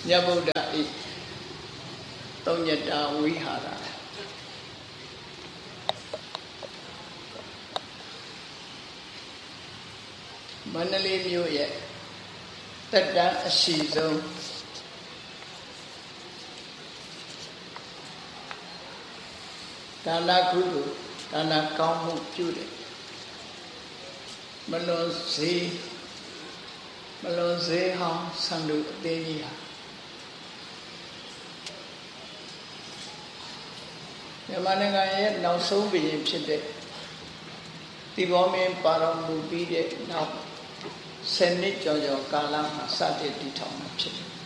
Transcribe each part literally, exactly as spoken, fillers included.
ညဗုဒ္ဓဤသုံးညတာဝိဟာရမန္တလေးမြို့ရဲ့တက်တန်းအရှိဆုံးဒါနကုသိုလ်ဒါနကောင်းမှုပြုတယ်မလွန်စေမလွန်စေဟောင်းဆန္ဒုအသေးကြီးဟာမြန်မာနိုင်ငံရဲ့နောက်ဆုံးဘုရင်ဖြစ်တဲ့သီပေါမင်းပါတော်မူပြီးတဲ့နောက်ဆယ်နှစ်ကျော်ကျော်ကာလမှာစတင်တည်ထောင်တာဖြစ်တယ်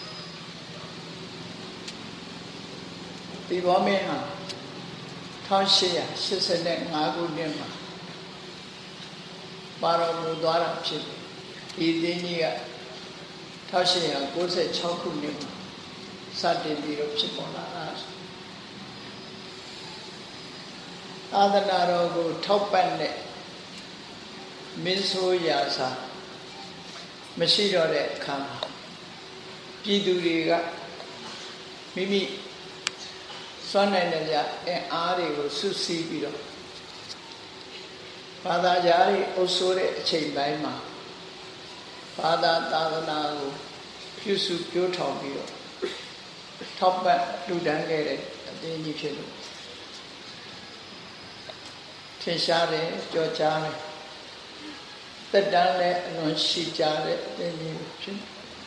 သီပေါမင်းဟာ၁၈၈၅ခုနှစ်မှာပါတော်မူသွားတာဖြစ်တယ်ဒီသင်းကြီးက၁၈၉၆ခုနှစ်မှာစတင်ပြီးတော့ဖြစ်ပေါ်လာတာသာသနာတော်ကိုထောက်ပံ့တဲ့မင်းဆိုးရာစာမရှိတော့တဲ့အခါမှာပြည်သူတွေကမိမိစွမ်းနိုင်တဲ့အင်အားတွေကိုစုစည်းပြီးတော့ဘာသာကြားတွေအုပ်စိုးတဲ့အချိန်ပိုင်းမှာဘာသာသာသနာကိုပြုစုပြောထောင်ပြီးတော့ထောက်ပံ့လူတန်းခဲ့တဲ့အသင်းကြီးဖြစ်လို့ထင်ရှားတယ်ကြော်ကြားတယ်တက်တန်းလည်းအလွန်ရှိကြတဲ့အသင်းကြီးဖြစ်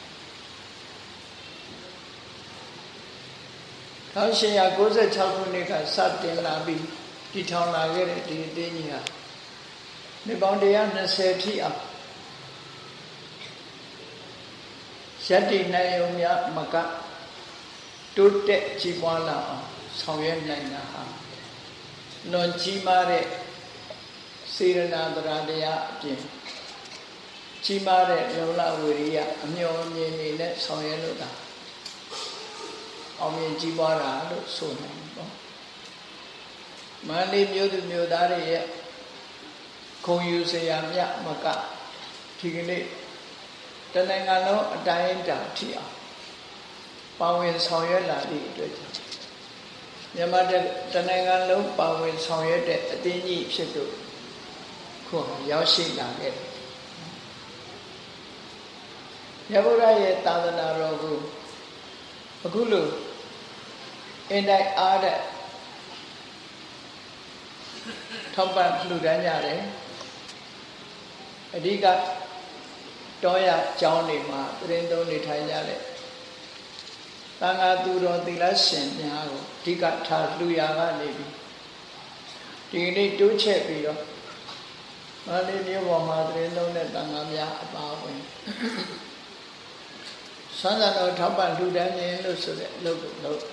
၁၈၉၆ခုနှစ်ကစတင်လာပြီးတည်ထောင်လာခဲ့တဲ့ဒီအသင်းကြီးဟာနှစ်ပေါင်း၁၂၀ထိအောင်ယတ္တိနိုင်ုံများမကတိုးတက်ကြီးပွားလာအောင်ဆောင်ရွက်နိုင်တာဟာလွန်ကြီးမားတဲ့စေရနာတရားတရားအပြင်ကြီးမားတဲ့လုံလဝိရိယအမျှော်မြင်နေတဲ့ဆောင်ရွက်လို့တာအောင်မြင်ကြီးပွားတာလို့ဆိုနိုင်ပေါ့မန္တလေးမြို့သူမြို့သားတွေရဲ့ခုံယူစရာမြတ်မကဒီကနေ့တနိုင်ငံလုံးအတိုင်းအတာထိအောင်ပါဝင်ဆောင်ရွက်လာသည့်အတွက်ကြောင့်မြန်မာတနိုင်ငံလုံးပါဝင်ဆောင်ရွက်တဲ့အသင်းကြီးဖြစ်လို့ခုရောက်ရှိလာခဲ့တယ်မြတ်ဗုဒ္ဓရဲ့သာသနာတော်ကိုအခုလိုအင်တိုက်အားတဲ့ထောက်ပံ့လှူဒန်းကြတယ်အဓိကတောရကျောင်းတွေမှာသတင်းသုံးနေထိုင်ကြတဲ့သံဃာသူတော်သီလရှင်များကိုအဓိကထားလှူရာကနေပြီးဒီနေ့တိုးချက်ပြီးတော့မန္တလေးမြို့ပေါ်မှာသတင်းသုံးတဲ့သံဃာများအပါအဝင်ဆန်းဆန်းတော်ထောက်ပံ့လှူဒန်းခြင်းလို့ဆိုတဲ့အလုပ်ကိုလုပ်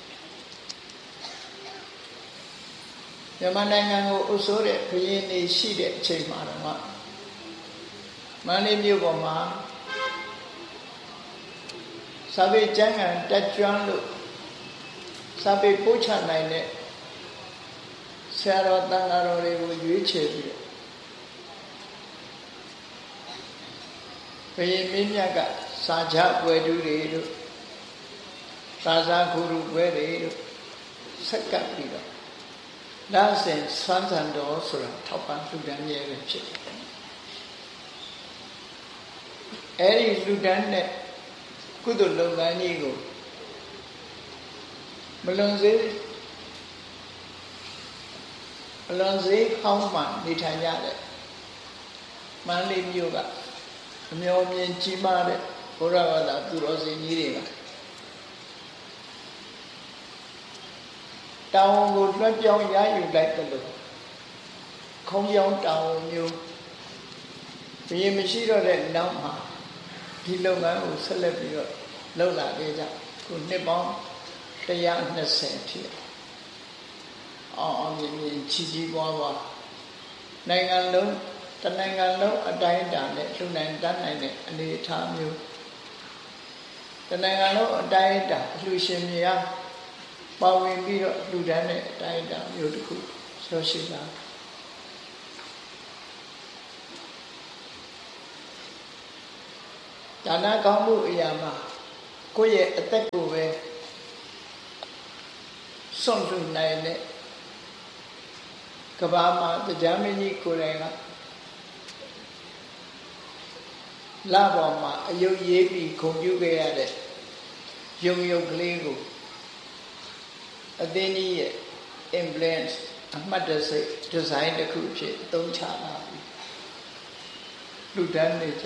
မြန်မာနိုင်ငံကိုအုပ်စိုးတဲ့ဘုရင်တွေရှိတဲ့အချိန်မှာတော့မန္တလေးမြို့ပေါ်မှာစာပေကျမ်းဂန်တက်ကျွမ်းလို့စာပေပို့ချနိုင်တဲ့ဆရာတော်တန်ဃာတော်တွေကိုရွေးချယ်ပြီးဘုရင်မင်းမြတ်ကစာကြပွဲတူတွေတို့သာသာဂုရုပွဲတွေတို့ဆက်ကပ်ပြီးတော့လာစဉ်ဆွမ်းဆန်တော်ဆိုတာထောက်ပံ့လှူဒန်းရပဲဖြစ်တယ်အဲ့ဒီလှူဒန်းတဲ့ကုသိုလ်လုပ်ငန်းကြီးကိုမလွန်စေမလွန်စေဟောင်းမှနေထိုင်ကြတဲ့မန္တလေးမြို့ကအမျှော်မြင်ကြီးမားတဲ့ဘုရားဘာသာသူတော်စင်ကြီးတွေကတောင်ကိုလွှတ်ပြောင်းရယူလိုက်တယ်လို့ခုံပြောင်းတောင်မျိုးဘုရင်မရှိတော့တဲ့နောက်မှာဒီလုပ်ငန်းကိုဆက်လက်ပြီးတော့လုပ်လာခဲ့ကြခုနှစ်ပေါင်း၁၂၀ဖြစ်အောင်အောင်မြင်မြင်ချီးကြီးပွားပွားနိုင်ငံလုံးတနိုင်ငံလုံးအတိုင်းအတာနဲ့လှူနိုင်တတ်နိုင်တဲ့အနေအထားမျိုးတနိုင်ငံလုံးအတိုင်းအတာအလှူရှင်များပါဝင်ပြီးတော့လှူဒန်းတဲ့အတိုင်းအတာမျိုးတစ်ခုဆိုရှိလာဒါနကောင်းမှုအရာမှာကိုယ့်ရဲ့အသက်ကိုပဲစွန့်လွှတ်နိုင်တဲ့ကဘာမှာတရားမင်းကြီးကိုယ်တိုင်ကလာပေါ်မှာအယုတ်ရေးပြီးဂုဏ်ပြုခဲ့ရတဲ့ယုံယုတ်ကလေးကိုအသင်းကြီးရဲ့ influence အမှတ်တစိတ် design တစ်ခုဖြစ်အသုံးချလာပြီလူတန်းနေကြ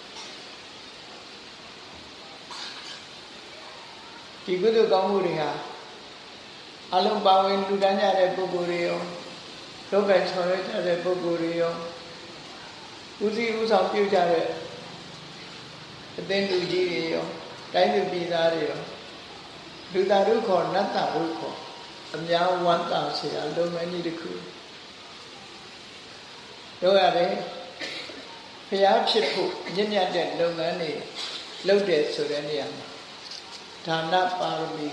ဒီကုသိုလ်ကောင်းမှုတွေဟာအလုံးပါဝင်လူတန်းကြတဲ့ပုဂ္ဂိုလ်တွေရောလောကဆောင်ရွက်ကြတဲ့ပုဂ္ဂိုလ်တွေရောဦးစီးဦးဆောင်ပြုကြတဲ့အသင်းလူကြီးတွေရောတိုင်းသူပြည်သားတွေရောလူသားတို့ခေါ်နတ်သားတို့ခေါ်အများဝမ်းသာเสียလုံးမကြီးတစ်ခုတို့ရတယ်ဘုရားဖြစ်ဖို့ညဉ့်ညတ်တဲ့လုပ်ငန်းတွေလုပ်တယ်ဆိုတဲ့နေရာမှာဒါနပါရမီ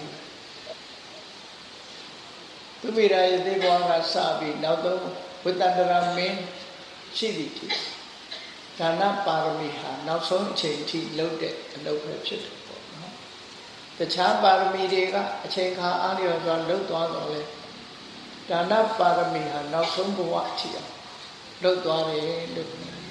သူမိရာရဲ့သေဘဝကစပြီးနောက်ဆုံးဝိတ္တန္တရာမင်းရှိသည်ဖြစ်ဒါနပါရမီဟာနောက်ဆုံးအချိန်ထိလုပ်တဲ့အလုပ်ပဲဖြစ်တယ်ပေါ့နော်တခြားပါရမီတွေကအချိန်ခါအားလျော်စွာလုပ်သွားတော့လေဒါနပါရမီဟာနောက်ဆုံးဘဝအထိအောင်လုပ်သွားတယ်လို့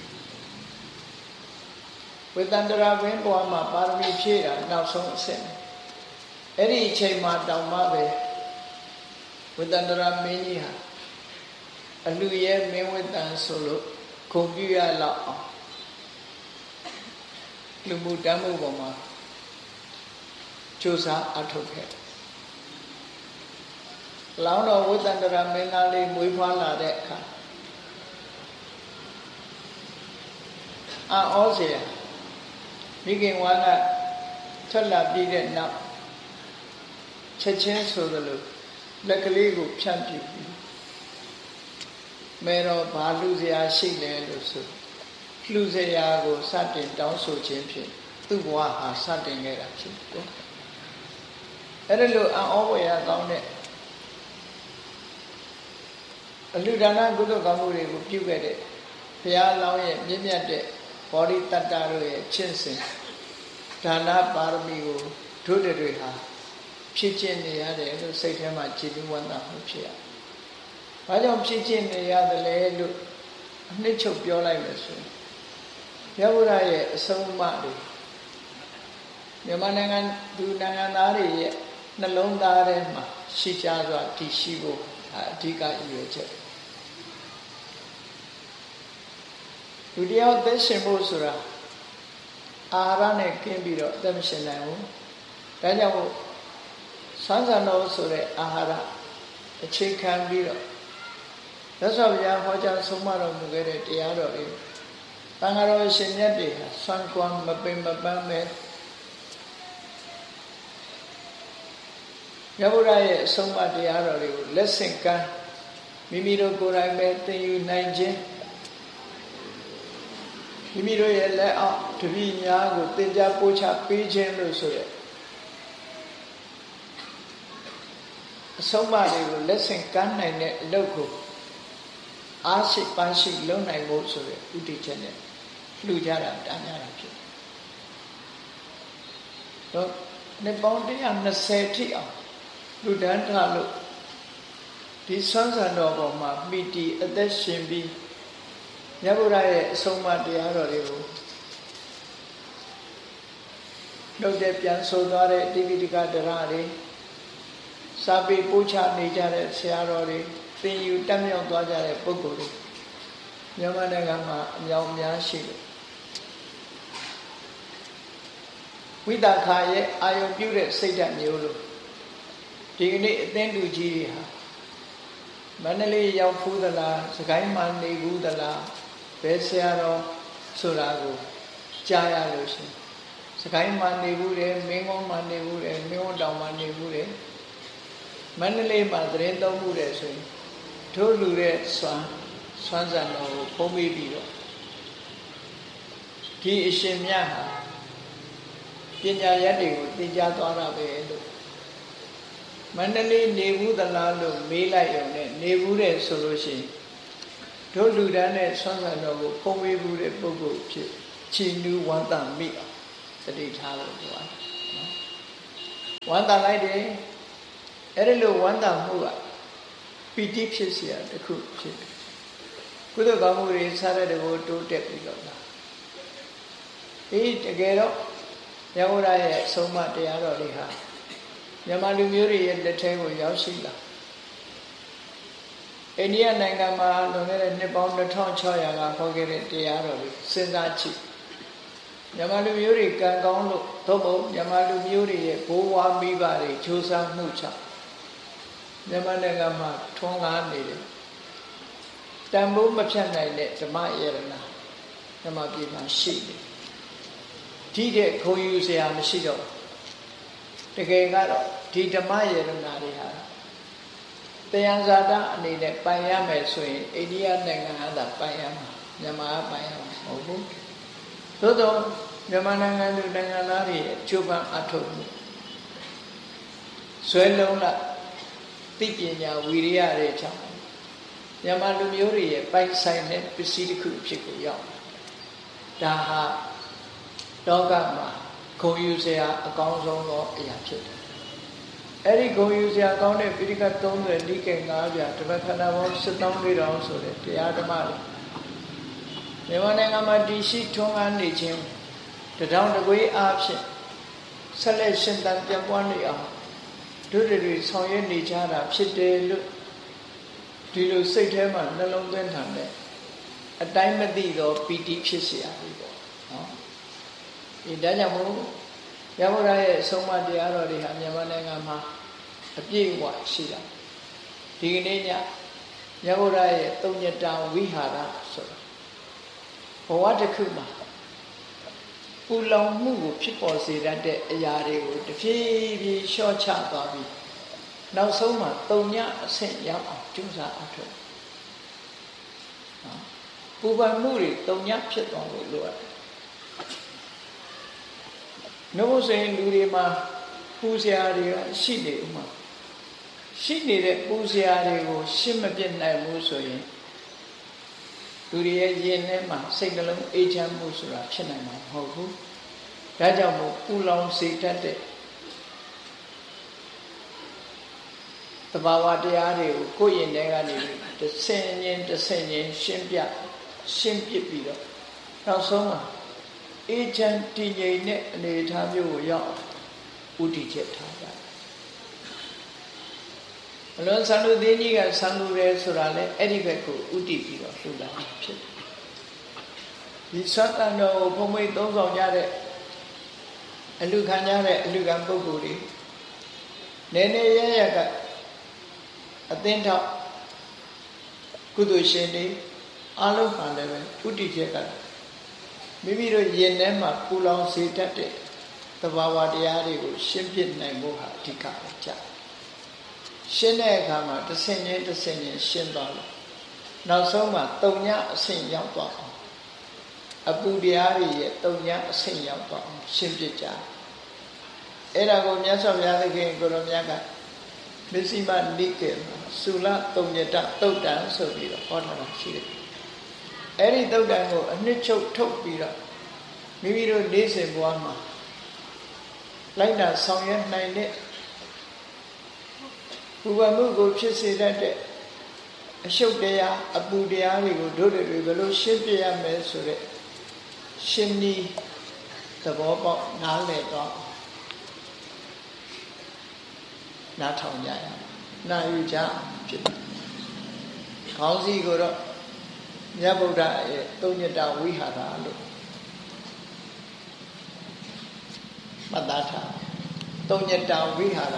ဝိတ္တန္တရာမင်းဘဝမှာပါရမီဖြည့်တာနောက်ဆုံးအဆင့်အဲ့ဒီအချိန်မှာတောင်မှပဲဝိတ္တန္တရာမင်းကြီးဟာအလူရဲ့မင်းဝိတ္တန်ဆိုလို့ဂုဏ်ပြုရလောက်အောင်လူမှုတမ်းမှုပေါ်မှာကြိုးစားအထောက်ခဲ့လောင်းတော်ဝိတ္တန္တရာမင်းသားလေးမွေးဖွားလာတဲ့အခါအာဩစေမိခင်ဝါကထွက်လာပြီးတဲ့နောက်ချက်ချင်းဆိုသလိုလက်ကလေးကိုဖြန့်ပြပြီးမဲတော့ဘာလူစရာရှိလဲလို့ဆိုလူစရာကိုစတင်တောင်းဆိုခြင်းဖြင့်သူ့ဘဝဟာစတင်ခဲ့တာဖြစ်တယ်အဲ့ဒါလို့အံ့ဩဖွယ်ရကောင်းတဲ့အလူဒါနကုသိုလ်ကောင်းမှုတွေကိုပြုခဲ့တဲ့ဘုရားလောင်းရဲ့မြင့်မြတ်တဲ့ဘောဓိတတ္တတို့ရဲ့ချင့်စဉ်ဒါနပါရမီကိုတို့တွေဟာဖြစ်ကျင့်နေရတယ်လို့စိတ်ထဲမှာကြည်လူဝန္တာမှုဖြစ်ရ။ဘာကြောင့်ဖြစ်ကျင့်နေရတယ်လဲလို့အနှစ်ချုပ်ပြောလိုက်လို့ဆိုရင်ဘုရားဗုဒ္ဓရဲ့အဆုံးအမတွေမြန်မာနိုင်ငံသူနိုင်ငံသားတွေရဲ့နှလုံးသားထဲမှာရှိကြစွာတည်ရှိဖို့အဓိကရည်ရွယ်ချက်လူတယောက်သက်ရှင်ဖို့ဆိုတာအာဟာရနဲ့ကင်းပြီးတော့အသက်မရှင်နိုင်ဘူးဒါကြောင့်မို့စံစံတော်ဆိုတဲ့အာဟာရအခြေခံပြီးတော့သက်စွာဘုရားဟောကြားဆုံးမတော်မူခဲ့တဲ့တရားတော်တွေတန်ခါတော်ရှင်မြတ်တွေဟာစံကွမ်းမပင်မပန်းပဲမြတ်ဗုဒ္ဓရဲ့အဆုံးအမတရားတော်တွေကိုလက်ဆင့်ကမ်းမိမိတို့ကိုယ်တိုင်ပဲသင်ယူနိုင်ခြင်းမိမိတို့ရဲ့လက်အောက်တပည့်များကိုသင်ကြားပို့ချပေးခြင်းလို့ဆိုရက်အဆုံးအမတွေကိုလက်ဆင့်ကမ်းနိုင်တဲ့အလုပ်ကိုအားရှိပန်းရှိလုပ်နိုင်ဖို့ဆိုရက်ဥတည်ချက်နဲ့လှူကြတာတားကြတာဖြစ်တော့နှစ်ပေါင်းone hundred twentyထိအောင်လူဒန်းထားလို့ဒီဆွမ်းဆန်တော်ပေါ်မှာမိတီအသက်ရှင်ပြီးမြတ်ဗုဒ္ဓရဲ့အဆုံးအမတရားတော်တွေကိုနှုတ်တဲ့ပြန်ဆိုသွားတဲ့တိပိဋကဒရတွေစာပေပို့ချနေကြတဲ့ဆရာတော်တွေသင်ယူတက်မြောက်သွားကြတဲ့ပုဂ္ဂိုလ်တွေမြန်မာနိုင်ငံမှာအမြောက်များရှိတယ်ဝိသခာရဲ့အာယုံပြုတဲ့စိတ်ဓာတ်မျိုးလို့ဒီကနေ့အသင်းလူကြီးတွေဟာမန္တလေးရောက်ဖူးသလားစကိုင်းမှာနေဘူးသလားဘယ်ဆရာတော်ဆိုတာကိုကြားရလို့ရှိရင်စကိုင်းမှာနေဘူးတယ်မင်းကုန်းမှာနေဘူးတယ်မင်းဝတောင်မှာနေဘူးတယ်မန္တလေးမှာသတင်းသုံးမှုတယ်ဆိုရင်တို့လူတဲ့စွမ်းစွမ်းစံတော်ကိုဖုံးပေးပြီးတော့ဒီအရှင်မြတ်ဟာပညာရတ်တွေကိုသင်ကြားသွားတာပဲလို့မန္တလေးနေဘူးသလားလို့မေးလိုက်ရုံနဲ့နေဘူးတဲ့ဆိုလို့ရှိရင်တို့လူတန်းနဲ့ဆွမ်းဆံတော်ကိုဖုံးပေးဘူးတဲ့ပုဂ္ဂိုလ်ဖြစ်ချီနူးဝန္တမိအောင်သတိထားလို့ပြောတာနော်ဝမ်းသာလိုက်တယ်အဲ့ဒီလိုဝမ်းသာမှုကပီတိဖြစ်เสียတခုဖြစ်တယ်ကုသိုလ်ကောင်းမှုတွေစားတဲ့တဘောတိုးတက်ပြီးတော့လာအေးတကယ်တော့ရဟန်းရဲ့အဆုံးအမတရားတော်တွေဟာမြန်မာလူမျိုးတွေရဲ့လက်ထဲကိုရောက်ရှိလာအိန္ဒိယနိုင်ငံမှာလွန်ခဲ့တဲ့နှစ်ပေါင်းနှစ်ထောင်ခြောက်ရာကဟောခဲ့တဲ့တရားတော်တွေစဉ်းစားကြည့်မြန်မာလူမျိုးတွေကံကောင်းလို့သို့မဟုတ်မြန်မာလူမျိုးတွေရဲ့ဘိုးဘွားမိဘတွေကြိုးစားမှုချမြန်မာနိုင်ငံမှာထွန်းကားနေတယ်တန်ဖိုးမဖြတ်နိုင်တဲ့ဓမ္မယရဏမြန်မာပြည်မှာရှိတယ်ဒီတဲ့ခုံယူစရာမရှိတော့တကယ်ကတော့ဒီဓမ္မယရဏတွေဟာတရားဇာတာအနေနဲ့ပိုင်ရမယ်ဆိုရင်အိန္ဒိယနိုင်ငံကသာပိုင်ရမှာမြန်မာကပိုင်ရမှာမဟုတ်ဘူးသို့တော့မြန်မာနိုင်ငံလူနိုင်ငံသားတွေရဲ့ကျိုးပန်းအထောက်မှုဆွဲလုံးလာသိပညာဝိရိယတွေကြောင့်မြန်မာလူမျိုးတွေရဲ့ပိုင်ဆိုင်တဲ့ပစ္စည်းတစ်ခုဖြစ်ကိုရောက်ဒါဟာလောကမှာဂုဏ်ယူစရာအကောင်းဆုံးသောအရာဖြစ်တယ်အဲ့ဒီဂုဏ်ယူစရာကောင်းတဲ့ပိဋကသုံးဆယ်လိကေငါးပြားတပတ်ခဏပေါင်းစစ်တောင်းလေးတောင်ဆိုတဲ့တရားဓမ္မတွေမြန်မာနိုင်ငံမှာတည်ရှိထွန်းကားနေခြင်းတထောင်တကွေးအားဖြင့်ဆက်လက်ရှင်သန်ပြန့်ပွားနေအောင်ဒုတိယဆောင်ရွက်နေကြတာဖြစ်တယ်လို့ဒီလိုစိတ်ထဲမှာနှလုံးသွင်းထားတဲ့အတိုင်းမသိသောပီတိဖြစ်เสียပြီပေါ့နော်ဒီဒါကြောင့်မို့ရဟန်းရဲ့အဆုံးအမတရားတော်တွေဟာမြန်မာနိုင်ငံမှာအပြည့်အဝရှိတာဒီကနေ့ညရဟန်းရဲ့သုံးညတာဝိဟာရဆိုတာဘဝတစ်ခုမှာပူလောင်မှုကိုဖြစ်ပေါ်စေတတ်တဲ့အရာတွေကိုတဖြည်းဖြည်းလျှော့ချသွားပြီးနောက်ဆုံးမှာတုံညအဆင့်ရောက်အောင်ကြိုးစားအထောက်ပူပန်မှုတွေတုံညဖြစ်သွားလို့လိုအပ်တယ်နှုတ်ဆိုရင်လူတွေမှာပူစရာတွေကရှိနေဥမှာရှိနေတဲ့ပူစရာတွေကိုရှင်းမပြတ်နိုင်ဘူးဆိုရင်လူတွေရဲ့ရင်ထဲမှာစိတ်နှလုံးအေးချမ်းမှုဆိုတာဖြစ်နိုင်မှာမဟုတ်ဘူးဒါကြောင့်မို့ပူလောင်စေတတ်တဲ့သဘာဝတရားတွေကိုကိုယ်ရင်ထဲကနေတစ်ဆင့်ချင်းတစ်ဆင့်ချင်းရှင်းပြရှင်းပြပြီးတော့နောက်ဆုံးမှာအေးချမ်းတည်ငြိမ်တဲ့အနေအထားမျိုးကိုရောက်ဥတည်ချက်ထားကြတယ်အလုံးစံလူသေးကြီးကစံလူရဲဆိုတာလေအဲ့ဒီဘက်ကိုဥတည်ပြီးတော့လှူတာဖြစ်တယ်ဒီသတ္တန်တော်ကိုဘုံမိတ်သုံးဆောင်ကြတဲ့အလူခံကြတဲ့အလူခံပုဂ္ဂိုလ်တွေနေနေရရကအသင်းထောက်ကုသိုလ်ရှင်တွေအလုံးဟာလည်းပဲဥတည်ချက်ကမိမိတို့ရင်ထဲမှာပူလောင်စေတတ်တဲ့သဘာဝတရားတွေကိုရှင်းပြနိုင်ဖို့ဟာအဓိကပဲကြာရှင်းတဲ့အခါမှာတစ်ဆင့်ချင်းတစ်ဆင့်ချင်းရှင်းသွားလို့နောက်ဆုံးမှာတုံညအဆင့်ရောက်သွားအောင်အပူတရားတွေရဲ့တုံညအဆင့်ရောက်သွားအောင်ရှင်းပြကြအဲ့ဒါကိုမြတ်စွာဘုရားသခင်ကိုရောမြတ်ကမစ္စည်းမနိကေသုလတုံညတတုတ်တံဆိုပြီးတော့ဟောထားတာရှိတယ်အဲ့ဒီတုတ်တံကိုအနှစ်ချုပ်ထုတ်ပြီးတော့မိမိတို့နေ့စဉ်ဘဝမှာလိုက်တာဆောင်ရွက်နိုင်တဲ့ဘုဝမှုကိုဖြစ်စေတတ်တဲ့အရှုပ်တရားအပူတရားတွေကိုတို့တွေဘယ်လိုရှင်းပြရမလဲဆိုတဲ့ရှင်းနည်းသဘောပေါက်နားလည်တော့နားထောင်ကြရအောင်နာယူကြဖြစ်တယ်ခေါင်းစည်းကိုတော့မြတ်ဗုဒ္ဓရဲ့သုံးညတာဝိဟာရလို့မှတ်သားထားသုံးညတာဝိဟာရ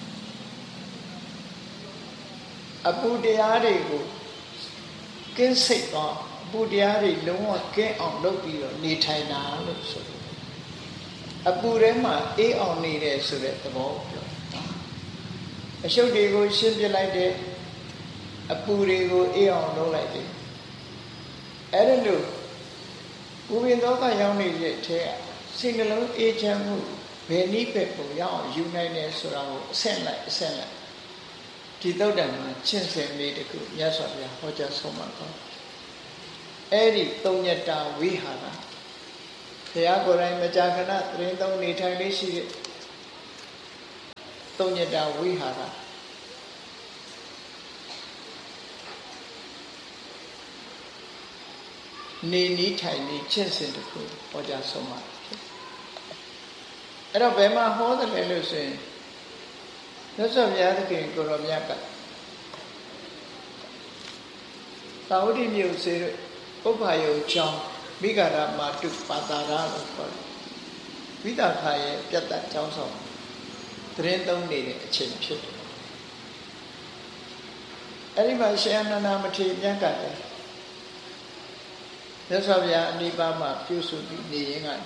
အပူတရားတွေကိုကင်းစိတ်သွားအပူတရားတွေလုံးဝကင်းအောင်လုပ်ပြီးတော့နေထိုင်တာလို့ဆိုတယ်အပူထဲမှာအေးအောင်နေတယ်ဆိုတဲ့သဘောပြောအရှုပ်တွေကိုရှင်းပြလိုက်တယ်အပူတွေကိုအေးအောင်လုပ်လိုက်တယ်အဲ့ဒါလို့ဥပ္ပင်သောကရောက်နေတဲ့အထက်စိတ်နှလုံးအေးချမ်းမှုဘယ်နည်းပဲပုံရအောင်ယူနိုင်တယ်ဆိုတာကိုအဆင့်လိုက်အဆင့်လိုက်ဒီသုတ်တံမှာချင့်စဉ်လေးတခုမြတ်စွာဘုရားဟောကြားဆုံးမကောင်းအဲ့ဒီသုံးညတာဝိဟာရဘုရားကိုယ်တိုင်မကြာခဏသရင်သုံးနေထိုင်လေးရှိတဲ့သုံးညတာဝိဟာရနေနီးထိုင်နေကျင့်စဉ်တစ်ခုဟောကြားဆုံးပါတယ်အဲ့တော့ဘယ်မှာဟောတယ်လဲလို့ဆိုရင်မြတ်စွာဘုရားသခင်ကိုရောမြတ်ကသာဝတိမြို့စေပုပ္ပယုံကျောင်းမိဂရမာတုပါတာရလို့ခေါ်တယ်ဝိသခာရဲ့ပြတ်တတ်ကျောင်းဆောင်သတင်းသုံးနေတဲ့အချိန်ဖြစ်တယ်အဲ့ဒီမှာရှင်အနန္ဒမထေရမြတ်ကလည်းမြတ်စွာဘုရားအနိဗ္ဗာန်မှာပြုစုပြီးနေရင်းက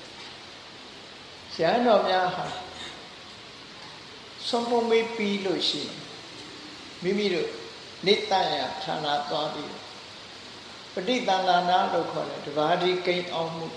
ရဟန်းတော်များဟာဆုံးမမေးပြီးလို့ရှိရင်မိမိတို့နိတ္တယဌာနသွားပြီးပဋိသန္ဓနာလို့ခေါ်တယ်တဘာဒီကိန်းအောင်မှု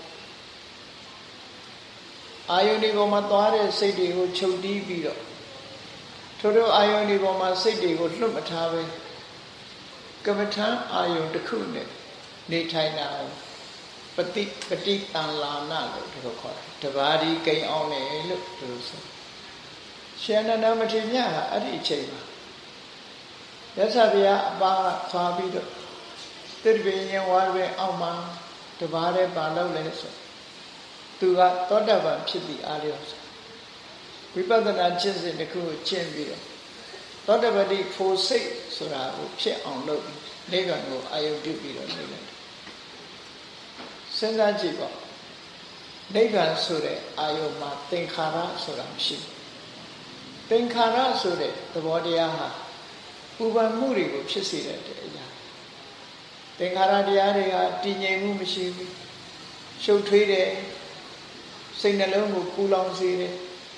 အာယုန်ဒီပေါ်မှာသွားတဲ့စိတ်တွေကိုချုပ်တီးပြီးတော့ထို့ထို့အာယုန်ဒီပေါ်မှာစိတ်တွေကိုလွတ်မထားပဲကမ္မထံအာယုန်တစ်ခုနဲ့နေထိုင်တာပฏิပฏิတန်လာနာလို့ဒီလိုခေါ်တယ်တဘာဒီကိန်းအောင်လေလို့ဒီလိုဆိုရှင်အနန္ဒမထေရမြတ်ဟာအဲ့ဒီအချိန်မှာမြတ်စွာဘုရားအပါသွားပြီးတော့သစ်ပင်ရင်ဝါပင်အောက်မှာတဘာတဲ့ပါလို့လဲဆိုသူကသောတပန်ဖြစ်ပြီးအားလျော်ဆိုဝိပဿနာကျင့်စဉ်တစ်ခုကိုကျင့်ပြီးတော့သောတပတိဖို့စိတ်ဆိုတာကိုဖြစ်အောင်လုပ်ပြီးနိဗ္ဗာန်ကိုအာယုပြုပြီးတော့နေလိုက်စဉ်းစားကြည့်ပါနိဗ္ဗာန်ဆိုတဲ့အာယုမှာသင်္ခါရဆိုတာမရှိဘူးသင်္ခါရဆိုတဲ့သဘောတရားဟာပူပန်မှုတွေကိုဖြစ်စေတဲ့အရာသင်္ခါရတရားတွေဟာတည်ငြိမ်မှုမရှိဘူးရှုပ်ထွေးတယ်စိတ်နှလုံးကိုပူလောင်စေတယ်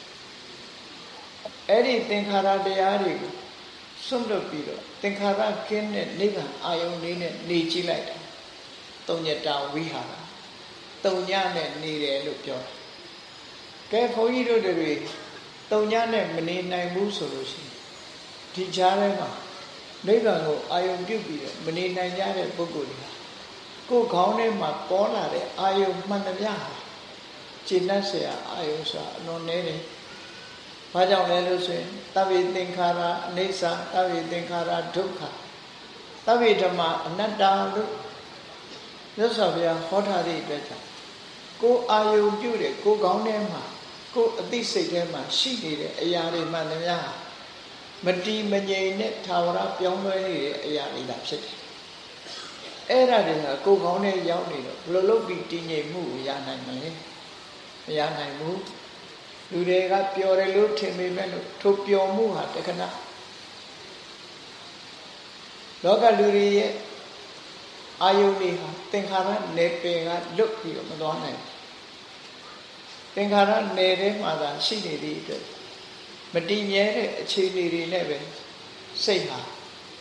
အဲ့ဒီသင်္ခါရတရားတွေကိုစွန့်လွတ်ပြီးတော့သင်္ခါရကင်းတဲ့နိဗ္ဗာန်အာယုန်လေးနဲ့နေကြည့်လိုက်တာသုံးညတာဝိဟာရသုံးညနဲ့နေတယ်လို့ပြောတယ်ကဲဘုန်းကြီးတို့တွေသုံးညနဲ့မနေနိုင်ဘူးဆိုလို့ရှိရင်ဒီကြားထဲမှာနိဗ္ဗာန်ကိုအာယုံပြုတ်ပြီးတော့မနေနိုင်ကြတဲ့ပုဂ္ဂိုလ်တွေကိုယ်ခေါင်းထဲမှာပေါ်လာတဲ့အာယုံမှန်သမျှဟာကျင့်တတ်เสียအာယုံဆိုတာအလွန်နည်းတယ်။ဘာကြောင့်လဲလို့ဆိုရင်သဗ္ဗေသင်္ခါရအနိစ္စသဗ္ဗေသင်္ခါရဒုက္ခသဗ္ဗေဓမ္မအနတ္တလို့မြတ်စွာဘုရားဟောထားတဲ့အတွက်ကြောင့်ကိုယ်အာယုံပြုတ်တဲ့ကိုယ်ခေါင်းထဲမှာကိုယ်အသိစိတ်ထဲမှာရှိနေတဲ့အရာတွေမှန်သမျှမတီးမငြိမ်နဲ့ထာဝရပြောင်းလဲနေတဲ့အရာတွေသာဖြစ်တယ်။အဲ့ဒါတွေကကိုယ်ကောင်းနဲ့ရောက်နေတော့ဘယ်လိုလုပ်ပြီးတည်ငြိမ်မှုကိုရနိုင်မလဲ။မရနိုင်ဘူး။လူတွေကပျော်တယ်လို့ထင်ပေမဲ့လို့ထိုပျော်မှုဟာတခဏလောကလူတွေရဲ့အာယုန်တွေဟာသင်္ခါရနယ်ပယ်ကလွတ်ပြီးတော့မသွားနိုင်ဘူး။သင်္ခါရနယ်ထဲမှာသာရှိနေသည့်အတွက်မတည်မြဲတဲ့အခြေအနေတွေနဲ့ပဲစိတ်ဟာ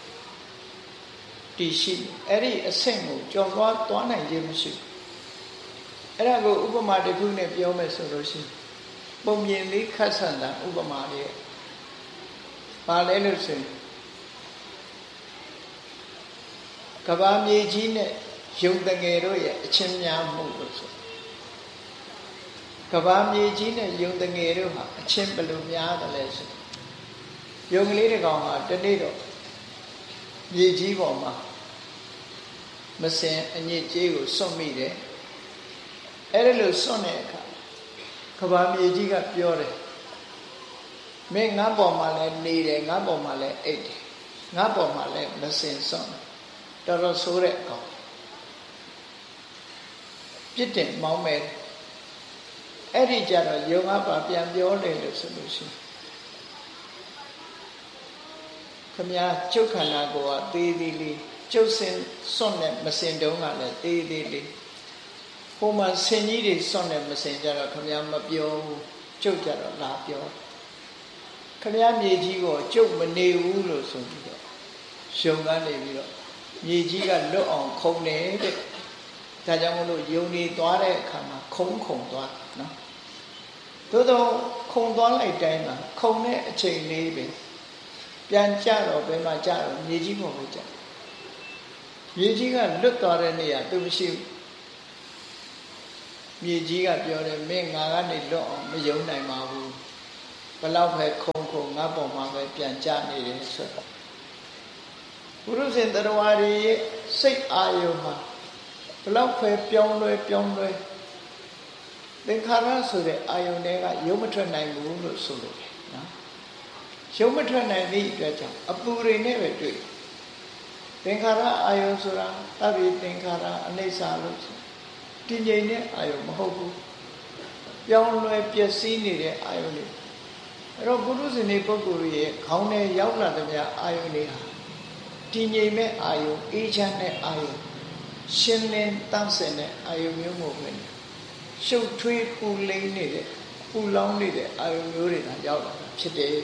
တည်ရှိအဲ့ဒီအဆင့်ကိုကြော်သွားသွားနိုင်ခြင်းမရှိဘူးအဲ့ဒါကိုဥပမာတစ်ခုနဲ့ပြောမယ်ဆိုလို့ရှိရင်ပုံမြင်လေးခတ်ဆန်တာဥပမာလေးပါလဲလို့ဆိုရင်ကဘာမြေကြီးနဲ့ယုံတငယ်တို့ရဲ့အချင်းများမှုလို့ဆိုကဘာမြေကြီးနဲ့ယုံတငယ်တို့ဟာအချင်းဘယ်လိုများတယ်လဲဆိုယုံကလေးတစ်ကောင်ဟာတနေ့တော့မြေကြီးပေါ်မှာမစင်အညစ်ကြေးကိုစွန့်မိတယ်အဲ့ဒါလို့စွန့်တဲ့အခါကဘာမြေကြီးကပြောတယ်မင်းငါပေါ်မှာလဲနေတယ်ငါပေါ်မှာလဲအိတ်တယ်ငါပေါ်မှာလဲမစင်စွန့်တော်တော်ဆိုးတဲ့အကောင်ပြစ်တင်မောင်းမယ်အဲ့ဒီကြတော့ယုံအပ်ပါပြန်ပြောတယ်လို့ဆိုလို့ရှိရင်ခမည်းကျုပ်ခန္ဓာကိုယ်ကသေးသေးလေးကျုပ်စင်စွန့်နဲ့မစင်တုံးကလည်းသေးသေးလေးဟိုမှာဆင်ကြီးတွေစွန့်နဲ့မစင်ကြတော့ခမည်းမပြောဘူးကျုပ်ကြတော့လာပြောခမည်းမြေကြီးကိုကျုပ်မနေဘူးလို့ဆိုပြီးတော့ယုံကနေပြီးတော့မြေကြီးကလွတ်အောင်ခုံတယ်တဲ့ဒါကြောင့်မလို့ယုံနေသွားတဲ့အခါမှာခုံခုံသွားနော်သို့တော့ခုံသွားလိုက်တိုင်းမှာခုံတဲ့အချိန်လေးပဲပြန်ကြတော့ဘယ်မှာကြတော့မြေကြီးပေါ်ပဲကြမြေကြီးကလွတ်သွားတဲ့နေရာသူမရှိဘူးမြေကြီးကပြောတယ်မင်းငါကနေလွတ်အောင်မယုံနိုင်ပါဘူးဘလောက်ပဲခုံခုံငါပေါ်မှာပဲပြန်ကြနေတယ်ဆိုတော့ပုရုဇဉ်တရားဝါတွေရဲ့စိတ်အာယုဟာဘလောက်ပဲပြောင်းလဲပြောင်းလဲသင်္ခါရဆိုတဲ့အာယုတွေကရုပ်မထွက်နိုင်ဘူးလို့ဆိုလို့တယ်နော်ရုပ်မထွက်နိုင်သည့်အတွက်ကြောင့်အပူတွေနဲ့ပဲတွေ့သင်္ခါရအာယုဆိုတာတပ္ပိသင်္ခါရအနိစ္စလို့ဆိုတည်ငြိမ်တဲ့အာယုမဟုတ်ဘူးပြောင်းလဲပျက်စီးနေတဲ့အာယုတွေအဲ့တော့ပုရုဇဉ်တွေပုဂ္ဂိုလ်ရဲ့ခေါင်းထဲရောက်လာတဲ့များအာယုတွေဟာတည်ငြိမ်မဲ့အာယုအေးချမ်းတဲ့အာယုရှင်းလင်းတန့်စင်တဲ့အာယုမျိုးမဟုတ်ဘူးရှုပ်ထွေးပူလိမ့်နေတဲ့ပူလောင်နေတဲ့အာယုမျိုးတွေကရောက်လာတာဖြစ်တယ်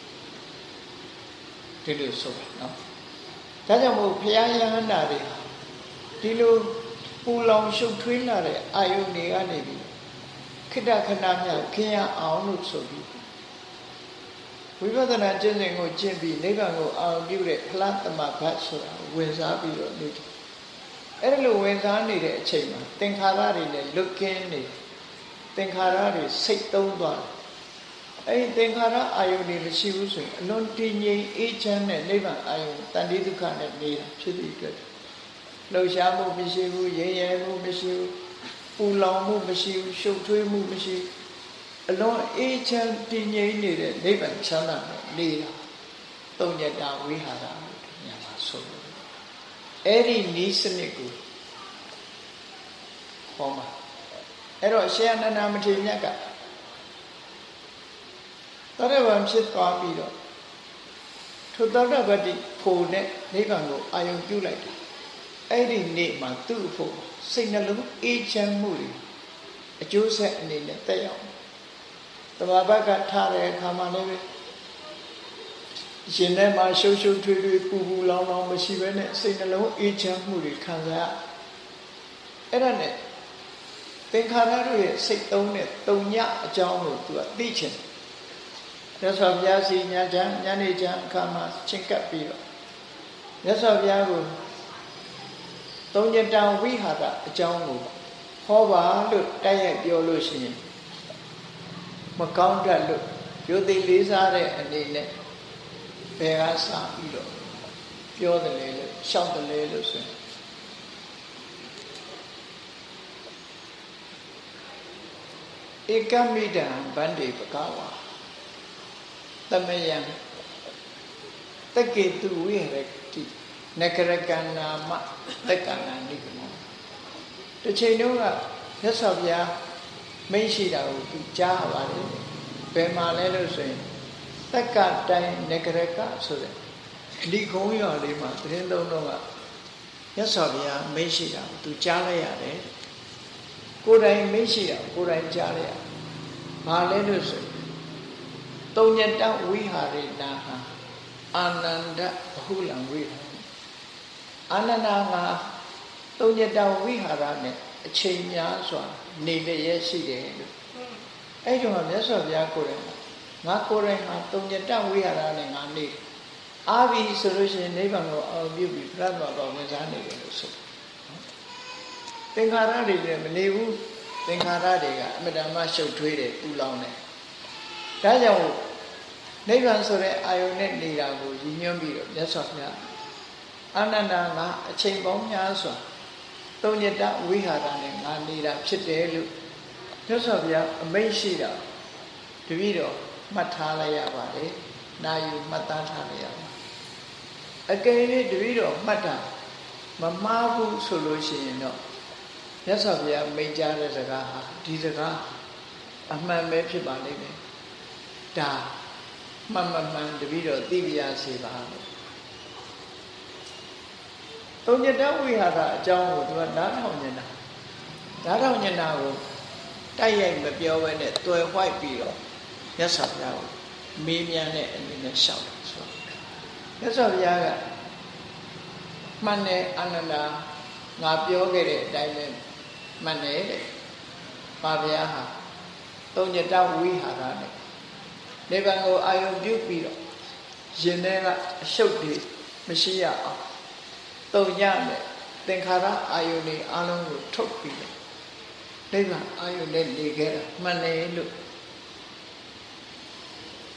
ဒီလိုဆိုတာနော်ဒါကြောင့်မို့ဘုရားယဟန္တာတွေဒီလိုပူလောင်ရှုပ်ထွေးလာတဲ့အာယုတွေကနေပြီးခိတ္တခဏမြခင်ရအောင်လို့ဆိုပြီးဝိပဿနာကျင့်စဉ်ကိုကျင့်ပြီးနိဗ္ဗာန်ကိုအာရုံပြုတဲ့ဖလားသမဘတ်ဆိုတာဝင်စားပြီးတော့နေတယ်အဲ့ဒါလိုဝင်စားနေတဲ့အချိန်မှာသင်္ခါရတွေနဲ့လွတ်ကင်းနေသင်္ခါရတွေစိတ်သုံးသွားတယ်အဲ့ဒီသင်္ခါရအာယုန်တွေမရှိဘူးဆိုရင်အလွန်တည်ငြိမ်အေးချမ်းတဲ့နိဗ္ဗာန်အာယုန်တန်တိဒုက္ခနဲ့နေတာဖြစ်တဲ့အတွက်လှုပ်ရှားမှုမရှိဘူးရဲရဲမှုမရှိဘူးပူလောင်မှုမရှိဘူးရှုပ်ထွေးမှုမရှိဘူးအလွန်အေးချမ်းတည်ငြိမ်နေတဲ့နိဗ္ဗာန်ချမ်းသာနဲ့နေတာသုံးညတာဝိဟာရညမှာဆိုလို့အဲ့ဒီနိစနစ်ကိုဟောမှာအဲ့တော့ရှေးအနန္ဒမထေရမြတ်ကတရဝံဖြစ်သွားပြီးတော့ထိုသောတပတ္တိဖို့နဲ့နိဗ္ဗာန်ကိုအာယုံပြုလိုက်တယ်အဲ့ဒီနေ့မှာသူ့ဖို့စိတ်နှလုံးအေးချမ်းမှုတွေအကျိုးဆက်အနေနဲ့တက်ရောက်တမဘကထားတဲ့အခါမှာလည်းရှင်ထဲမှာရှုပ်ရှုပ်ထွေးထွေးပူပူလောင်လောင်မရှိဘဲနဲ့စိတ်နှလုံးအေးချမ်းမှုတွေခံစားရအဲ့ဒါနဲ့သင်္ခါရတို့ရဲ့စိတ်သုံးတဲ့တုံညအကြောင်းကိုသူကသိချင်မြတ်စွာဘုရားစီညာချမ်းညနေချမ်းအခါမှာချင်းကပ်ပြီးတော့မြတ်စွာဘုရားကိုသုံးညတံဝိဟာရအကြောင်းကိုဟောပါလို့တိုက်ရိုက်ပြောလို့ရှိရင်မကောင်းတတ်လို့ယုတ်သိလေးစားတဲ့အနေနဲ့ဘယ်ကစပြီးတော့ပြောတယ်လေလို့ရှောက်တယ်လေလို့ဆိုရင်ဧကမိတံဗန္တိပကဝါသမယံတကေတုဝိရတိနကရကနာမတက္ကနာနိကမောတစ်ချိန်တုန်းကမြတ်စွာဘုရားမိန့်ရှိတာကိုသူကြားပါတယ်ဘယ်မှာလဲလို့ဆိုရင်တက္ကတိုင်းနကရကဆိုတဲ့ဒီကုန်းရွာလေးမှာသတင်းသုံးတော့ကမြတ်စွာဘုရားမိန့်ရှိတာကိုသူကြားလိုက်ရတယ်ကိုယ်တိုင်မိန့်ရှိတာကိုယ်တိုင်ကြားလိုက်ရဘာလဲလို့ဆိုရင်သုံးညတဝိဟာရိနာဟအာနန္ဒဘဟုလံဝိဟာအာနန္ဒငါသုံးညတဝိဟာရနဲ့အချိန်များစွာနေလျက်ရှိတယ်လို့အဲ့ဒီမှာမြတ်စွာဘုရားကိုယ်တိုင်ငါကိုယ်တိုင်ဟာသုံးညတဝိဟာရနဲ့ငါနေအာဘီဆိုလို့ရှိရင်နိဗ္ဗာန်ကိုအောင်ပြုပြီးပြတ်သွားတော့ဝင်စားနေတယ်လို့ဆိုသင်္ခါရတွေလည်းမနေဘူးသင်္ခါရတွေကအမြဲတမ်းရှုပ်ထွေးတယ်ပူလောင်တယ်ဒါကြောင့်နိဗ္ဗာန်ဆိုတဲ့အာယုန်နဲ့နေတာကိုရည်ညွှန်းပြီးတော့မြတ်စွာဘုရားအာနန္ဒာငါအချိန်ပေါင်းများစွာသုံးညတဝိဟာရနဲ့ငါနေတာဖြစ်တယ်လို့မြတ်စွာဘုရားအမိန့်ရှိတာတပည့်တော်မှတ်ထားလိုက်ရပါတယ်။နာယူမှတ်သားထားလိုက်ရပါအကယ်၍တပည့်တော်မှတ်တာမမှားဘူးဆိုလို့ရှိရင်တော့မြတ်စွာဘုရားမိန့်ကြားတဲ့စကားဟာဒီစကားအမှန်ပဲဖြစ်ပါလိမ့်မယ်။ဒါမှန်မှန်မှန်တပည့်တော်သိပြရစေပါလို့သုံးညတဝိဟာရအကြောင်းကိုသူကနားထောင်နေတာနားထောင်နေတာကိုတိုက်ရိုက်မပြောဘဲနဲ့တွယ်ဝှိုက်ပြီးတော့မြတ်စွာဘုရားကိုမေးမြန်းတဲ့အနေနဲ့ရှောက်တာဆိုတော့မြတ်စွာဘုရားကမှန်တယ်အာနန္ဒာငါပြောခဲ့တဲ့အတိုင်းပဲမှန်တယ်တဲ့။ဘာဘုရားဟာသုံးညတဝိဟာရနဲ့နိဗ္ဗာန်ကိုအာရုံပြုပြီးတော့ရင်ထဲကအရှုပ်တွေမရှိရအောင်သုံးညနဲ့သင်္ခါရအာယုန်တွေအလုံးကိုထုတ်ပြီးတော့နိဗ္ဗာန်အာယုန်နဲ့နေခဲ့တာမှန်တယ်လို့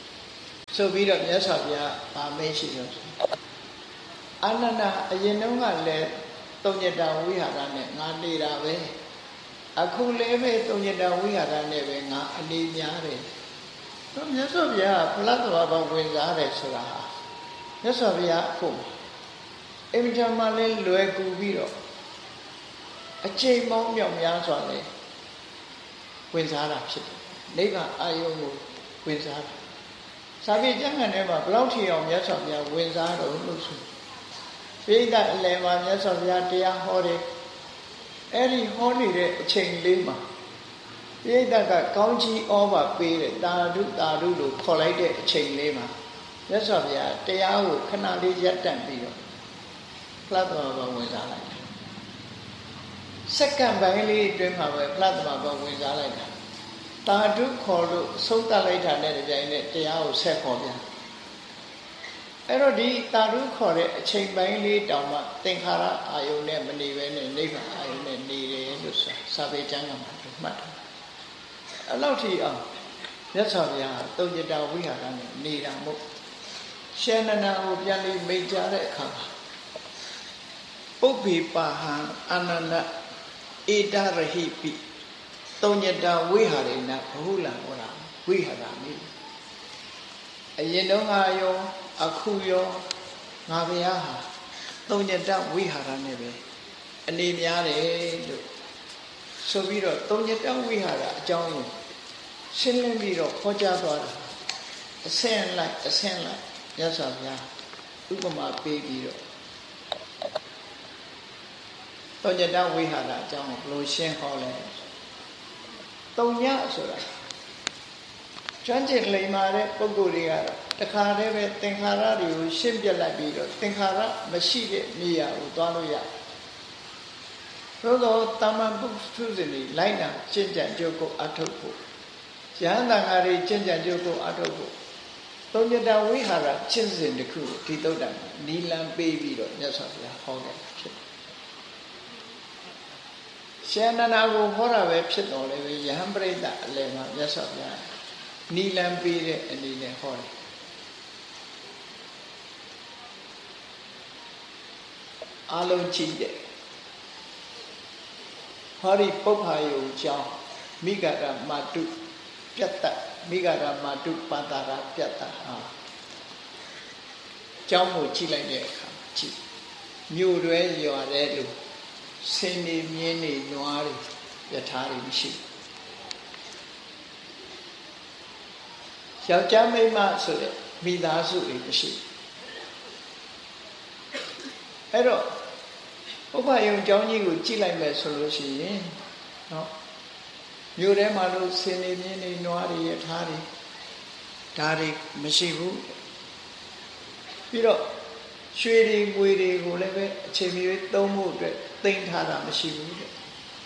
ဆိုပြီးတော့မြတ်စွာဘုရားဗာမေးရှိလို့အာနန္ဒာအရင်တုန်းကလည်းသုံးညတာဝိဟာရနဲ့ငါနေတာပဲအခုလည်းပဲသုံးညတာဝိဟာရနဲ့ပဲငါအနေများတယ်တော့မြတ်စွာဘုရားဖလားတော်ဘာဝင်စားတယ်ဆိုတာဟာမြတ်စွာဘုရားအခုအင်ဂျာမလေးလွယ်ကူပြီးတော့အချိန်ပေါင်းမြောက်များစွာလဲဝင်စားတာဖြစ်တယ်နိဗ္ဗာန်အာယုံကိုဝင်စားတာစာပေကျမ်းဂန်ထဲမှာဘလောက်ထီအောင်မြတ်စွာဘုရားဝင်စားတော်လို့ဆိုပိဋကအလယ်မှာမြတ်စွာဘုရားတရားဟောတယ်အဲ့ဒီဟောနေတဲ့အချိန်လေးမှာပိဋကကောင်းကြီးဩဘာပေးတယ်တာဓုတာဓုလို့ခေါ်လိုက်တဲ့အချိန်လေးမှာမြတ်စွာဘုရားတရားကိုခဏလေးရပ်တန့်ပြီးတော့ဖလားတော်ဘာဝင်စားလိုက်စက္ကန့်ပိုင်းလေးအတွင်းမှာပဲဖလားတော်ဘာဝင်စားလိုက်တာတာဓုခေါ်လို့ဆုံးသတ်လိုက်တာနဲ့တပြိုင်နက်တရားကိုဆက်ခေါ်ပြန်အဲ့တော့ဒီတာဓုခေါ်တဲ့အချိန်ပိုင်းလေးတောင်မှသင်္ခါရအာယုန်နဲ့မနေဘဲနဲ့နိဗ္ဗာန်အာယုန်နဲ့နေတယ်လို့ဆိုစာပေကျမ်းကမှာမှတ်ထားအဲ့လောက်ထိအောင်မြတ်စွာဘုရားသုံးညတာဝိဟာရနဲ့နေတာမို့ရှန္ဒနာကိုပြန်ပြီးမိတ်ကြတဲ့အခါမှာပုပ္ပေပါဟံအာနန္ဒဧတရဟိပိသုံးညတာဝိဟာရေနဘဟုလံဟောတာဝိဟာရမိအရင်တုန်းကရောအခုရောငါဘုရားဟာသုံးညတာဝိဟာရနဲ့ပဲအနေများတယ်လို့ဆိုပြီးတော့သုံးညတာဝိဟာရအကြောင်းကိုရှင်းလင်းပြီးတော့ဟောကြားသွားတာအဆင့်လိုက်အဆင့်လိုက်မြတ်စွာဘုရားဥပမာပေးပြီးတော့သုံးညတာဝိဟာရအကြောင်းကိုဘယ်လိုရှင်းဟောလဲသုံးညဆိုတာကျွမ်းကျင်လိမ္မာတဲ့ပုဂ္ဂိုလ်တွေကတော့တခါတည်းပဲသင်္ခါရတွေကိုရှင်းပြလိုက်ပြီးတော့သင်္ခါရမရှိတဲ့နေရာကိုသွားလို့ရတယ်။သို့သောတာမန်ပုထုဇဉ်တွေလိုက်နာကျင့်ကြံကြိုးကိုအထုတ်ဖို့ယဟန်တန်ဃာတွေကျင့်ကြံကြိုးကိုအထုတ်ဖို့သုံးညတာဝိဟာရကျင့်စဉ်တစ်ခုကိုဒီသုတ်တံနီလံပေးပြီးတော့မြတ်စွာဘုရားဟောခဲ့တာဖြစ်တယ်။ရှန္ဒနာကိုဟောတာပဲဖြစ်တော်လေပဲယဟန်ပရိသတ်အလယ်မှာမြတ်စွာဘုရားနီလံပေးတဲ့အနေနဲ့ဟောတယ်အားလုံးကြည့်တယ်ဟောဒီပုပ္ပာယုံကြောင့်မိဂရမတုပြတ်တမိဂရမတုပန္တာရပြတ်တဟာကျောင်းကိုကြည့်လိုက်တဲ့အခါကြည့်မြို့တွဲရွာတဲ့လူဆင်းနေမြင်းနေနွားတွေယထာတွေမရှိယောက်ျားမိန်းမဆိုတဲ့မိသားစုတွေမရှိအဲ့တော့ဥပယုံကျောင်းကြီးကိုကြည့်လိုက်မယ်ဆိုလို့ရှိရင်နော်မြို့ထဲမှာလို့ဆင်းနေမြင်းနေနွားတွေယထာတွေဒါတွေမရှိဘူးပြီးတော့ရွှေတွေငွေတွေကိုလည်းပဲအချိန်မီသုံးဖို့အတွက်သိမ်းထားတာမရှိဘူးတဲ့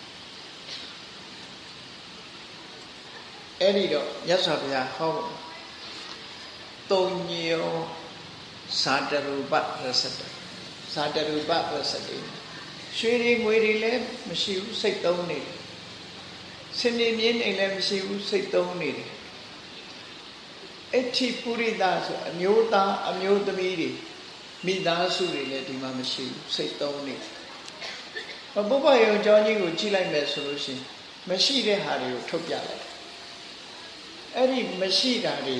အဲ့ဒီတော့မြတ်စွာဘုရားဟောသုံးညောသာတရူပရစတသာတရူပရစတိရွှေတွေငွေတွေလည်းမရှိဘူးစိတ်သုံးနေတယ်ဆင်းနေမြင်းနေလည်းမရှိဘူးစိတ်သုံးနေတယ်အဋ္ဌိပုရိသဆိုအမျိုးသားအမျိုးသမီးတွေမိသားစုတွေလည်းဒီမှာမရှိဘူးစိတ်သုံးနေတယ်ပုပ္ပယုံကျောင်းကြီးကိုကြည့်လိုက်မယ်ဆိုလို့ရှိရင်မရှိတဲ့ဟာတွေကိုထုတ်ပြလိုက်အဲ့ဒီမရှိတာတွေ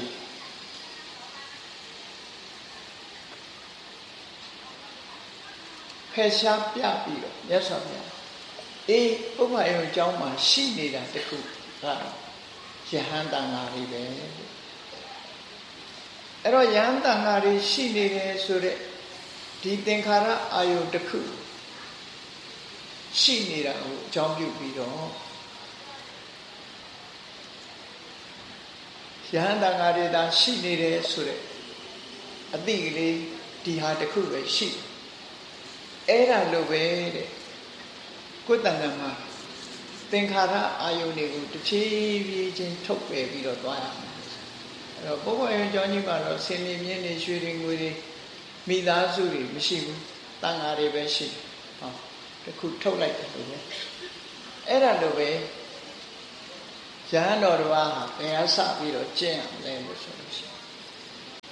ဖယ်ရှားပြပြီးတော့မြတ်စွာဘုရားအေးပုပ္ပယုံကျောင်းမှာရှိနေတာတခုကယဟန်တန်ဃာတွေပဲအဲ့တော့ယဟန်တန်ဃာတွေရှိနေတယ်ဆိုတဲ့ဒီသင်္ခါရအာယုတစ်ခုရှိနေတာကိုအကြောင်းပြုပြီးတော့ယဟန်တန်ဃာတွေသာရှိနေတယ်ဆိုတဲ့အသိကလေးဒီဟာတစ်ခုပဲရှိအဲ့ဒါလိုပဲတဲ့ကိုယ်တဏ္ဍာမှာသင်္ခါရအာယုန်တွေကိုတစ်ဖြည်းဖြည်းချင်းထုတ်ပယ်ပြီးတော့သွားရမယ်အဲ့တော့ပုပ္ပယုံကျောင်းကြီးမှာတော့ဆင်းနေမြင်းနေရွှေတွေငွေတွေမိသားစုတွေမရှိဘူးတန်ဃာတွေပဲရှိဟောတစ်ခုထုတ်လိုက်တယ်လို့ပဲအဲ့ဒါလိုပဲယဟန်တော်တော်ဟာဘယ်ဟာစပြီးတော့ကျင့်ရမလဲလို့ဆိုလို့ရှိရင်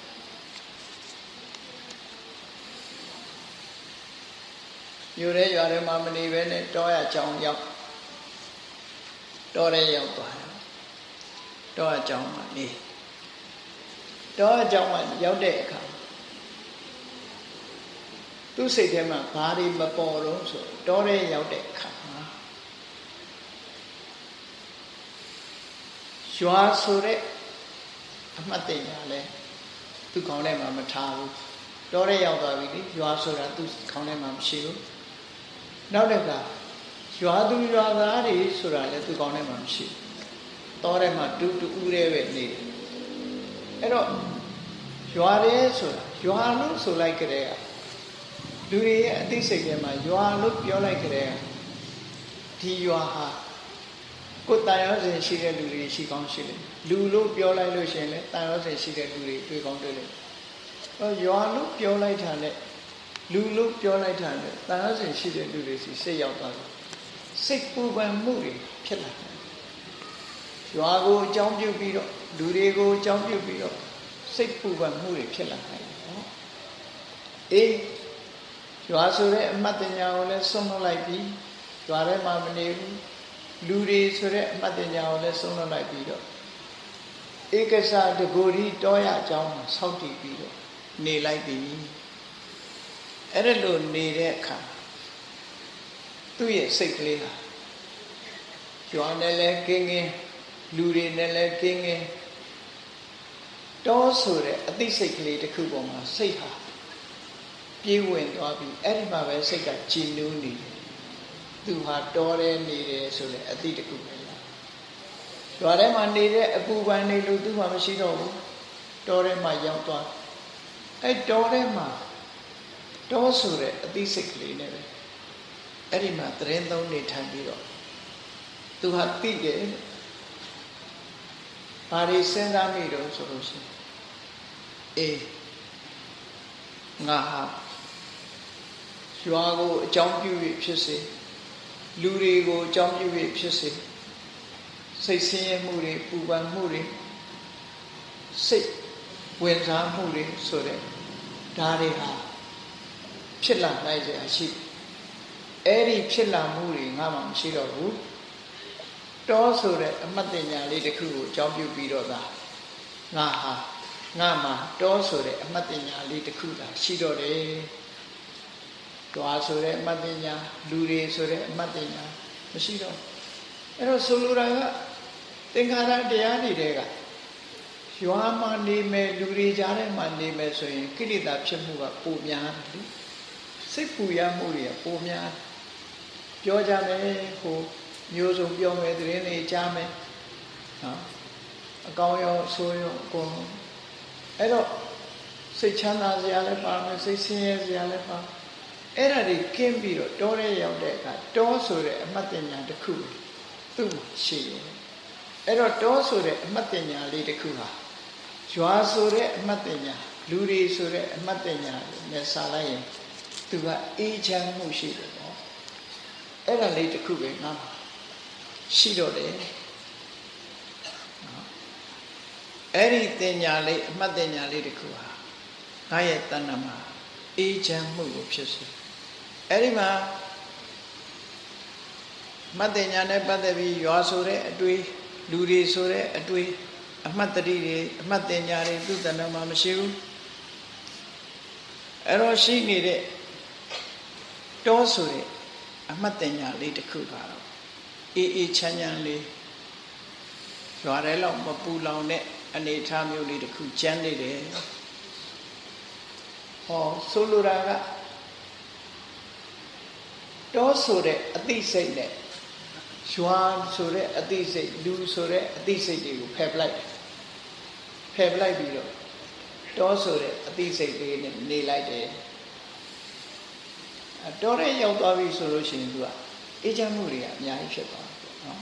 မြို့ရဲရွာထဲမှာမနေဘဲနဲ့တောရကြောင်ရောက်တောရဲရောက်သွားတယ်တောရကြောင်မှာနေတောရကြောင်မှာရောက်တဲ့အခါသူ့စိတ်ထဲမှာဘာတွေမပေါ်တော့ဆိုတောရဲရောက်တဲ့အခါမှာရွာဆိုတဲ့အမှတ်တညာလဲသူခေါင်းထဲမှာမထားဘူးတောရဲရောက်သွားပြီလေရွာဆိုတာသူခေါင်းထဲမှာမရှိဘူးနောက်တစ်ခါရွာသူရွာသားတွေဆိုတာလည်းသူကောင်းထဲမှာမရှိဘူးတောထဲမှာတူတူဦးရဲပဲနေတယ်အဲ့တော့ရွာရဲဆိုတာရွာလို့ဆိုလိုက်ကြတဲ့လူတွေရဲ့အသိစိတ်ထဲမှာရွာလို့ပြောလိုက်ကြတဲ့ဒီရွာဟာကိုယ်တန်ရောစင်ရှိတဲ့လူတွေရှိကောင်းရှိတယ်လူလို့ပြောလိုက်လို့ရှိရင်လည်းတန်ရောစင်ရှိတဲ့လူတွေတွေ့ကောင်းတွေ့တယ်အဲရွာလို့ပြောလိုက်တာနဲ့လူလို့ပြောလိုက်တာနဲ့တန်ရောစင်ရှိတဲ့လူတွေစီစိတ်ရောက်သွားတယ်စိတ်ပူပန်မှုတွေဖြစ်လာတယ်ရွာကိုအကြောင်းပြုပြီးတော့လူတွေကိုအကြောင်းပြုပြီးတော့စိတ်ပူပန်မှုတွေဖြစ်လာတယ်နော်အေးရွာဆိုတဲ့အမှတ်တညာကိုလည်းဆုံးလွတ်လိုက်ပြီးရွာထဲမှာမနေဘူးလူတွေဆိုတဲ့အမှတ်တညာကိုလည်းဆုံးလွတ်လိုက်ပြီးတော့ဧကစတကိုရီတောရအကြောင်းမှာဆောက်တည်ပြီးတော့နေလိုက်ပြီအဲ့ဒါလိုနေတဲ့အခါသူ့ရဲ့စိတ်ကလေးဟာကျွမ်းတယ်လဲကင်းကင်းလူတွေနဲ့လဲကင်းကင်းတောဆိုတဲ့အသိစိတ်ကလေးတစ်ခုပေါ်မှာစိတ်ဟာပြေးဝင်သွားပြီးအဲ့ဒီမှာပဲစိတ်ကကြည်နူးနေတယ်သူဟာတောထဲနေတယ်ဆိုတဲ့အသိတစ်ခုပဲလားကျွမ်းထဲမှာနေတဲ့အပူပန်နေလို့သူ့မှာမရှိတော့ဘူးတောထဲမှာရောက်သွားအဲ့တောထဲမှာတောဆိုတဲ့အသိစိတ်ကလေးနဲ့ပဲအဲ့ဒီမှာသတင်းသုံးနေထိုင်ပြီးတော့သူဟာသိတယ်ဘာတွေစဉ်းစားမိတော့ဆိုလို့ရှိရင်အေးငါဟာရွာကိုအကြောင်းပြု၍ဖြစ်စေလူတွေကိုအကြောင်းပြု၍ဖြစ်စေစိတ်ဆင်းရဲမှုတွေပူပန်မှုတွေစိတ်ဝင်စားမှုတွေဆိုတဲ့ဒါတွေဟာဖြစ်လာနိုင်ကြရှိအဲ့ဒီဖြစ်လာမှုတွေငါမှမရှိတော့ဘူးတောဆိုတဲ့အမှတ်တညာလေးတစ်ခုကိုအကြောင်းပြုပြီးတော့သာငါဟာငါမှာတောဆိုတဲ့အမှတ်တညာလေးတစ်ခုသာရှိတော့တယ်တွားဆိုတဲ့အမှတ်တညာလူတွေဆိုတဲ့အမှတ်တညာမရှိတော့အဲ့တော့ဆိုလိုတာကသင်္ခါရတရားတွေတဲကရွာမှာနေမယ်လူတွေကြားထဲမှာနေမယ်ဆိုရင်ကိလေသာဖြစ်မှုကပိုများတယ်လေစိတ်ပူရမှုတွေကပိုများပြောကြမယ်ဟိုမျိုးစုံပြောမယ်သတင်းတွေကြားမယ်နော်အကောင်းရောဆိုးရောအကုန်အဲ့တော့စိတ်ချမ်းသာစရာလည်းပါမယ်စိတ်ဆင်းရဲစရာလည်းပါအဲ့ဒါတွေကင်းပြီးတော့တောထဲရောက်တဲ့အခါတောဆိုတဲ့အမှတ်တညာတစ်ခုသူ့ရှိတယ်အဲ့တော့တောဆိုတဲ့အမှတ်တညာလေးတစ်ခုဟာရွာဆိုတဲ့အမှတ်တညာလူတွေဆိုတဲ့အမှတ်တညာနဲ့စာလိုက်ရင်သူကအေးချမ်းမှုရှိတယ်ပေါ့အဲ့ဒါလေးတစ်ခုပဲငါရှိတော့တယ်အဲ့ဒီတင်ညာလေးအမှတ်တင်ညာလေးတစ်ခုဟာငါရဲ့တဏ္ဍာမှာအေးချမ်းမှုကိုဖြစ်စေအဲ့ဒီမှာမှတ်တင်ညာနဲ့ပတ်သက်ပြီးရွာဆိုတဲ့အတွေ့လူတွေဆိုတဲ့အတွေ့အမှတ်တတိတွေအမှတ်တင်ညာတွေသူ့တဏ္ဍာမှာမရှိဘူးအဲ့တော့ရှိနေတဲ့တောဆိုတဲ့အမှတ်တင်ညာလေးတစ်ခုကတော့အေးအေးချမ်းချမ်းလေးရွာထဲလောက်မပူလောင်တဲ့အနေအထားမျိုးလေးတစ်ခုကျန်းနေတယ်ဟောဆိုလိုတာကတောဆိုတဲ့အသိစိတ်နဲ့ရွာဆိုတဲ့အသိစိတ်လူဆိုတဲ့အသိစိတ်တွေကိုဖယ်ပလိုက်ဖယ်ပလိုက်ပြီးတော့တောဆိုတဲ့အသိစိတ်လေးနဲ့နေလိုက်တယ်တောထဲရောက်သွားပြီဆိုလို့ရှိရင်သူကအေးချမ်းမှုတွေကအများကြီးဖြစ်သွားတယ်နော်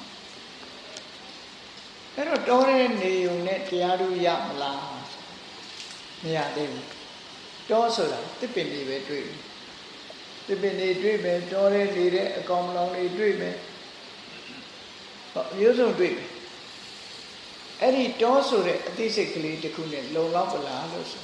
အဲ့တော့တောထဲနေုံနဲ့တရားဓုရမလားမရသေးဘူးတောဆိုတာတစ်ပင်တွေပဲတွေ့တယ်တစ်ပင်တွေတွေ့မယ်တောထဲနေတဲ့အကောင်လောင်တွေတွေ့မယ်ဟောအမျိုးစုံတွေ့မယ်အဲ့ဒီတောဆိုတဲ့အသိစိတ်ကလေးတစ်ခုနဲ့လုံလောက်ပလားလို့ဆို